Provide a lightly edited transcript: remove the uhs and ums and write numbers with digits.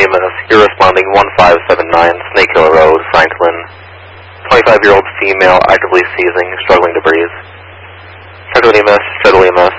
EMS. You're responding 1579 Snake Hill Road, Franklin. 25-year-old female actively seizing, struggling to breathe. Franklin EMS, Federal EMS.